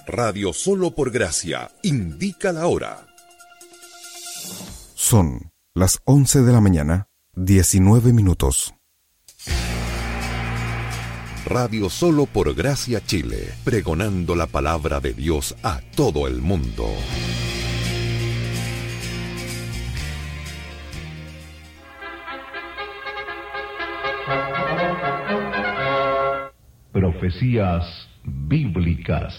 Radio Solo por Gracia indica la hora. Son las 11 de la mañana, 19 minutos. Radio Solo por Gracia Chile, pregonando la palabra de Dios a todo el mundo. Profecías bíblicas.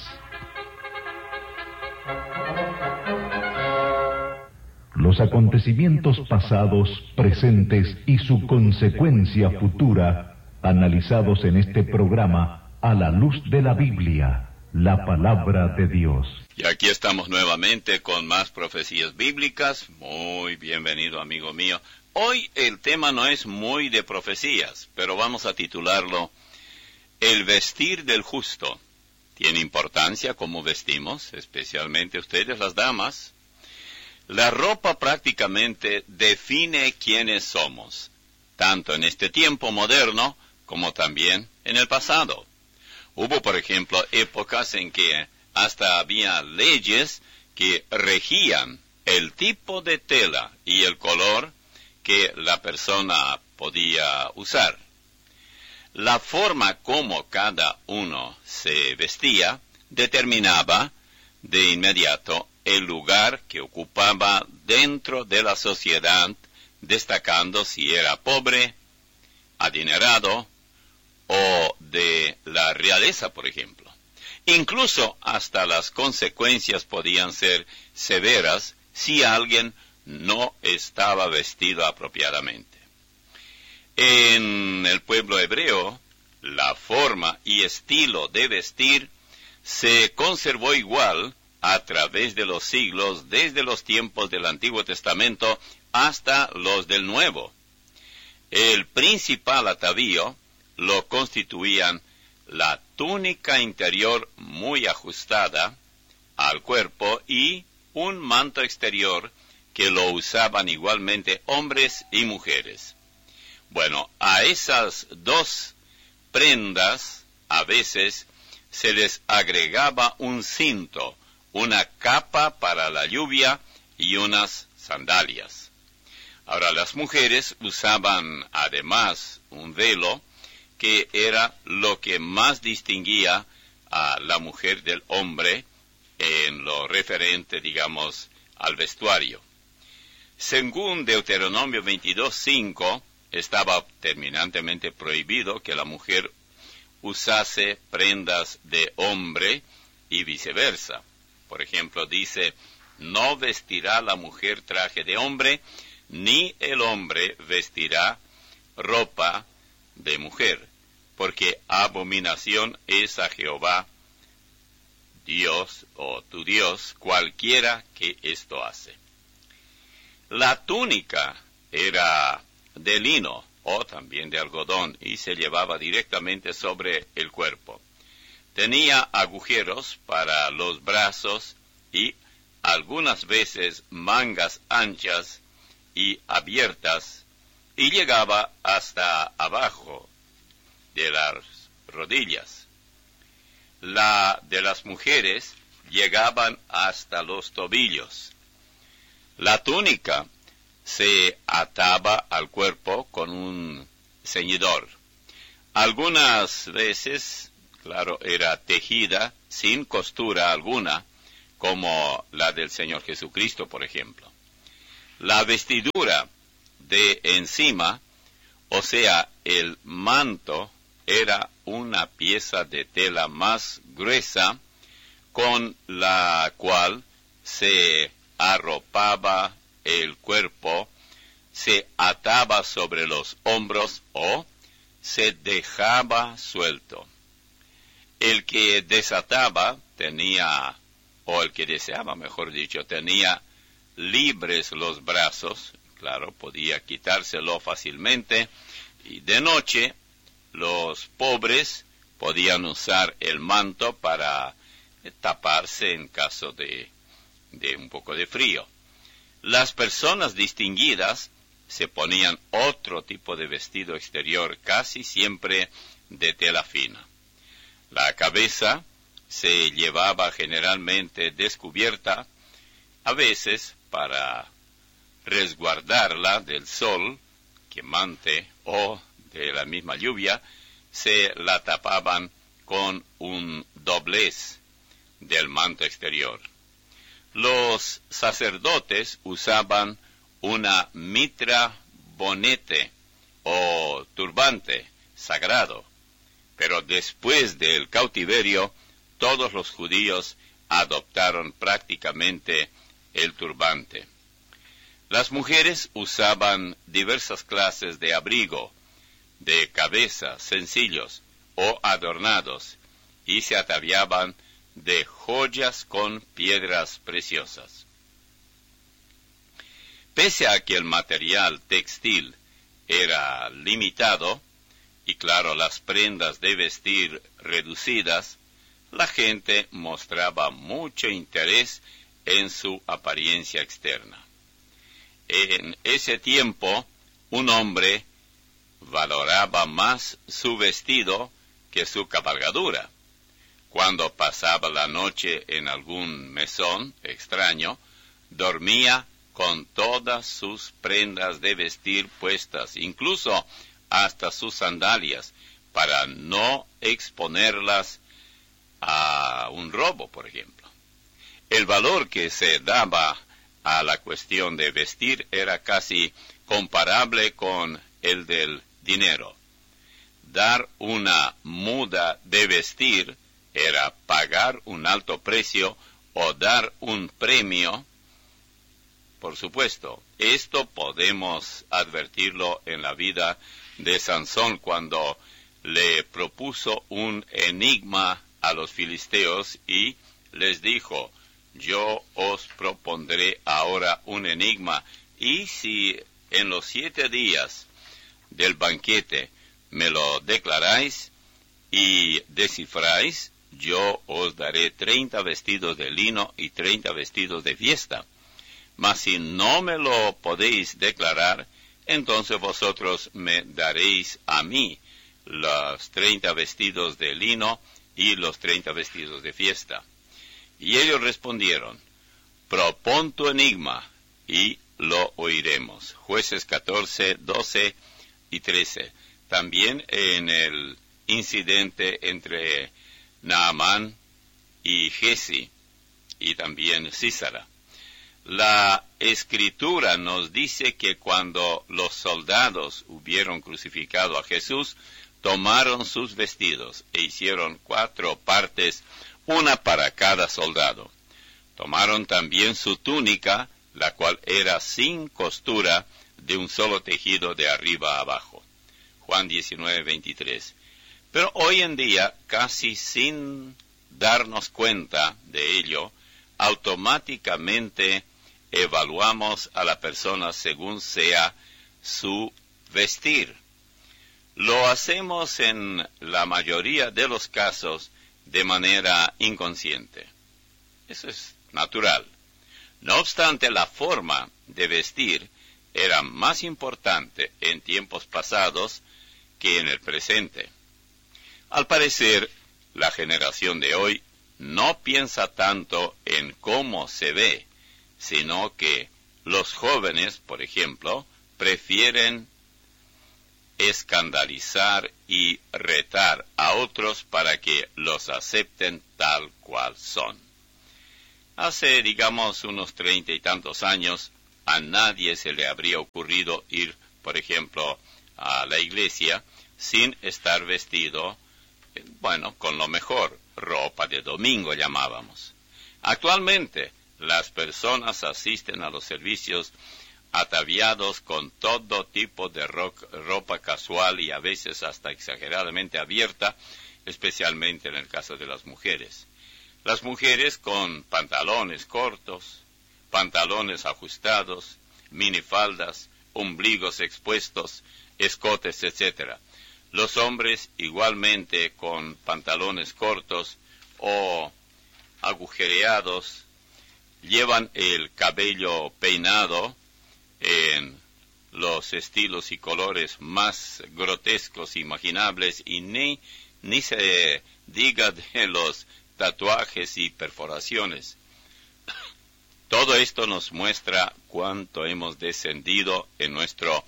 Los acontecimientos pasados, presentes y su consecuencia futura, analizados en este programa a la luz de la Biblia, la palabra de Dios. Y aquí estamos nuevamente con más profecías bíblicas. Muy bienvenido, amigo mío. Hoy el tema no es muy de profecías, pero vamos a titularlo El vestir del justo. Tiene importancia cómo vestimos, especialmente ustedes las damas. La ropa prácticamente define quiénes somos, tanto en este tiempo moderno como también en el pasado. Hubo, por ejemplo, épocas en que hasta había leyes que regían el tipo de tela y el color que la persona podía usar. La forma como cada uno se vestía determinaba de inmediato el lugar que ocupaba dentro de la sociedad, destacando si era pobre, adinerado o de la realeza, por ejemplo. Incluso hasta las consecuencias podían ser severas si alguien no estaba vestido apropiadamente. En el pueblo hebreo, la forma y estilo de vestir se conservó igual a través de los siglos, desde los tiempos del Antiguo Testamento hasta los del Nuevo. El principal atavío lo constituían la túnica interior muy ajustada al cuerpo y un manto exterior que lo usaban igualmente hombres y mujeres. Bueno, a esas dos prendas a veces se les agregaba un cinto, una capa para la lluvia y unas sandalias. Ahora, las mujeres usaban además un velo, que era lo que más distinguía a la mujer del hombre en lo referente, digamos, al vestuario. Según Deuteronomio 22:5, estaba terminantemente prohibido que la mujer usase prendas de hombre y viceversa. Por ejemplo, dice, no vestirá la mujer traje de hombre, ni el hombre vestirá ropa de mujer, porque abominación es a Jehová, Dios o tu Dios, cualquiera que esto hace. La túnica era de lino o también de algodón y se llevaba directamente sobre el cuerpo. Tenía agujeros para los brazos y algunas veces mangas anchas y abiertas y llegaba hasta abajo de las rodillas. La de las mujeres llegaban hasta los tobillos. La túnica se ataba al cuerpo con un ceñidor. Algunas veces, claro, era tejida sin costura alguna, como la del Señor Jesucristo, por ejemplo. La vestidura de encima, o sea, el manto, era una pieza de tela más gruesa, con la cual se arropaba el cuerpo, se ataba sobre los hombros o se dejaba suelto. El que desataba tenía, o el que deseaba, mejor dicho, tenía libres los brazos, claro, podía quitárselo fácilmente, y de noche los pobres podían usar el manto para taparse en caso de un poco de frío. Las personas distinguidas se ponían otro tipo de vestido exterior, casi siempre de tela fina. La cabeza se llevaba generalmente descubierta, a veces para resguardarla del sol quemante o de la misma lluvia, se la tapaban con un doblez del manto exterior. Los sacerdotes usaban una mitra bonete o turbante sagrado, pero después del cautiverio, todos los judíos adoptaron prácticamente el turbante. Las mujeres usaban diversas clases de abrigo, de cabeza, sencillos o adornados, y se ataviaban de joyas con piedras preciosas. Pese a que el material textil era limitado, y claro, las prendas de vestir reducidas, la gente mostraba mucho interés en su apariencia externa. En ese tiempo, un hombre valoraba más su vestido que su cabalgadura. Cuando pasaba la noche en algún mesón extraño, dormía con todas sus prendas de vestir puestas, incluso hasta sus sandalias, para no exponerlas a un robo, por ejemplo. El valor que se daba a la cuestión de vestir era casi comparable con el del dinero. Dar una muda de vestir era pagar un alto precio o dar un premio. Por supuesto, esto podemos advertirlo en la vida de Sansón cuando le propuso un enigma a los filisteos y les dijo: yo os propondré ahora un enigma, y si en los 7 días del banquete me lo declaráis y descifráis, yo os daré 30 vestidos de lino y 30 vestidos de fiesta. Mas si no me lo podéis declarar, entonces vosotros me daréis a mí los 30 vestidos de lino y los 30 vestidos de fiesta. Y ellos respondieron: propón tu enigma y lo oiremos. Jueces 14, 12 y 13. También en el incidente entre Naamán y Giezi y también Sísara. La Escritura nos dice que cuando los soldados hubieron crucificado a Jesús, tomaron sus vestidos e hicieron 4 partes, una para cada soldado. Tomaron también su túnica, la cual era sin costura, de un solo tejido de arriba a abajo. Juan 19, 23. Pero hoy en día, casi sin darnos cuenta de ello, automáticamente evaluamos a la persona según sea su vestir. Lo hacemos en la mayoría de los casos de manera inconsciente. Eso es natural. No obstante, la forma de vestir era más importante en tiempos pasados que en el presente. Al parecer, la generación de hoy no piensa tanto en cómo se ve, sino que los jóvenes, por ejemplo, prefieren escandalizar y retar a otros para que los acepten tal cual son. Hace, digamos, unos 30 y tantos años, a nadie se le habría ocurrido ir, por ejemplo, a la iglesia sin estar vestido, con lo mejor, ropa de domingo llamábamos. Actualmente, las personas asisten a los servicios ataviados con todo tipo de ropa casual y a veces hasta exageradamente abierta, especialmente en el caso de las mujeres. Las mujeres con pantalones cortos, pantalones ajustados, minifaldas, ombligos expuestos, escotes, etc. Los hombres igualmente con pantalones cortos o agujereados, llevan el cabello peinado en los estilos y colores más grotescos imaginables, y ni se diga de los tatuajes y perforaciones. Todo esto nos muestra cuánto hemos descendido en nuestro,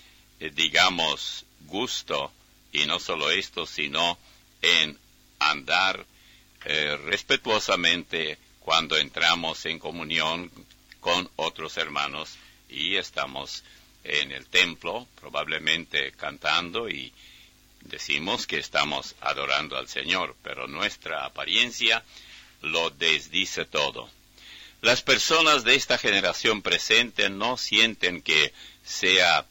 gusto, y no solo esto, sino en andar respetuosamente cuando entramos en comunión con otros hermanos y estamos en el templo, probablemente cantando, y decimos que estamos adorando al Señor, pero nuestra apariencia lo desdice todo. Las personas de esta generación presente no sienten que sea,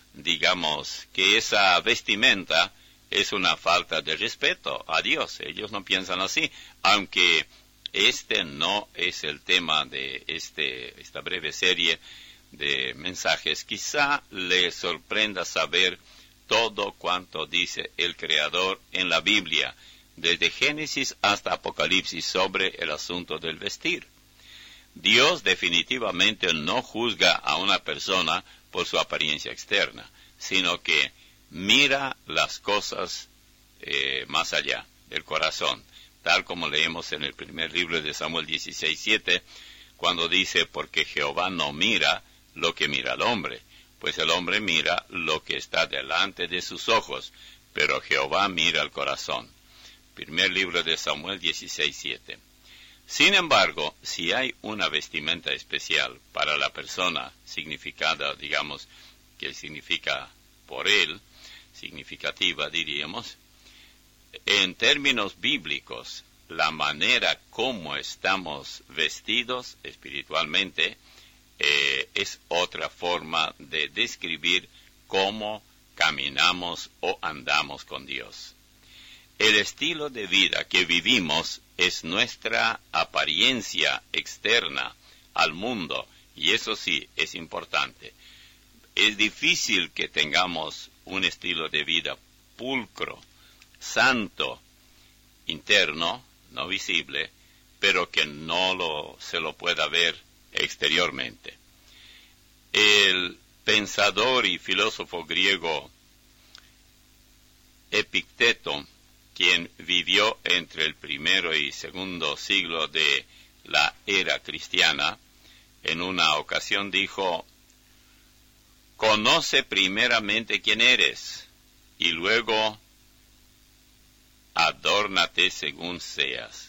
que esa vestimenta es una falta de respeto a Dios. Ellos no piensan así, aunque este no es el tema de esta breve serie de mensajes. Quizá le sorprenda saber todo cuanto dice el Creador en la Biblia, desde Génesis hasta Apocalipsis, sobre el asunto del vestir. Dios definitivamente no juzga a una persona por su apariencia externa, sino que mira las cosas más allá del corazón, tal como leemos en el primer libro de Samuel 16:7, cuando dice: porque Jehová no mira lo que mira el hombre, pues el hombre mira lo que está delante de sus ojos, pero Jehová mira el corazón. Primer libro de Samuel 16:7. Sin embargo, si hay una vestimenta especial para la persona, significada, que significa por él, significativa, diríamos, en términos bíblicos, la manera como estamos vestidos espiritualmente es otra forma de describir cómo caminamos o andamos con Dios. El estilo de vida que vivimos es nuestra apariencia externa al mundo, y eso sí es importante. Es difícil que tengamos un estilo de vida pulcro, santo, interno, no visible, pero que se lo pueda ver exteriormente. El pensador y filósofo griego Epicteto, quien vivió entre el primero y segundo siglo de la era cristiana, en una ocasión dijo: conoce primeramente quién eres, y luego adórnate según seas.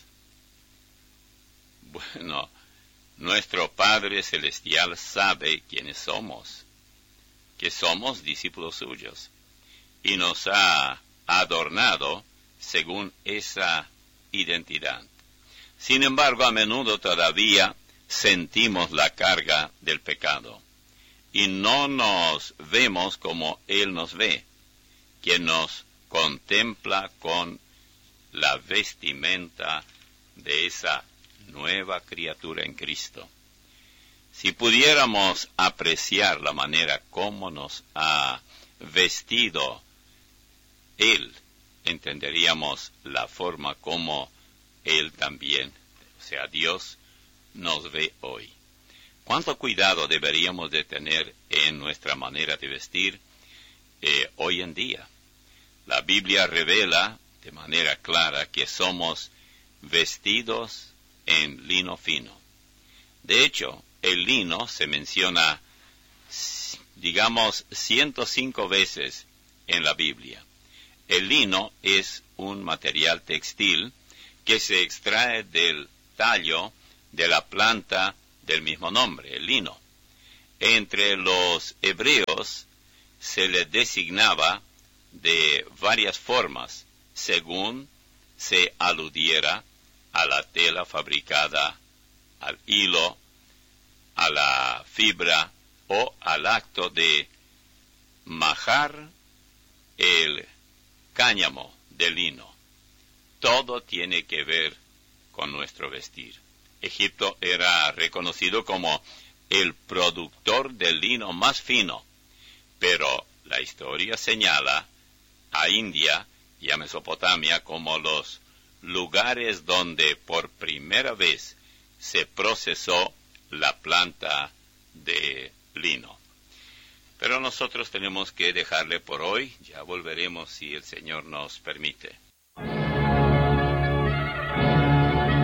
Bueno, nuestro Padre Celestial sabe quiénes somos, que somos discípulos suyos, y nos ha adornado según esa identidad. Sin embargo, a menudo todavía sentimos la carga del pecado, y no nos vemos como Él nos ve, quien nos contempla con la vestimenta de esa nueva criatura en Cristo. Si pudiéramos apreciar la manera como nos ha vestido Él, entenderíamos la forma como Él también, o sea, Dios, nos ve hoy. ¿Cuánto cuidado deberíamos de tener en nuestra manera de vestir hoy en día? La Biblia revela de manera clara que somos vestidos en lino fino. De hecho, el lino se menciona, 105 veces en la Biblia. El lino es un material textil que se extrae del tallo de la planta del mismo nombre, el lino. Entre los hebreos se le designaba de varias formas, según se aludiera a la tela fabricada, al hilo, a la fibra o al acto de majar el cáñamo de lino. Todo tiene que ver con nuestro vestir. Egipto era reconocido como el productor del lino más fino, pero la historia señala a India y a Mesopotamia como los lugares donde por primera vez se procesó la planta de lino. Pero nosotros tenemos que dejarle por hoy. Ya volveremos si el Señor nos permite.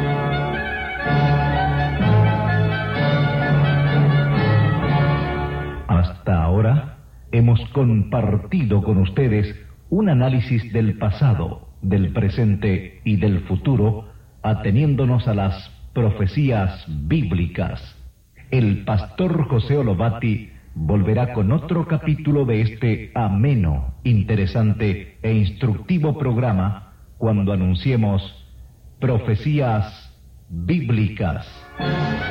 hemos compartido con ustedes un análisis del pasado, del presente y del futuro, ateniéndonos a las profecías bíblicas. El pastor José Olobati volverá con otro capítulo de este ameno, interesante e instructivo programa cuando anunciemos Profecías Bíblicas.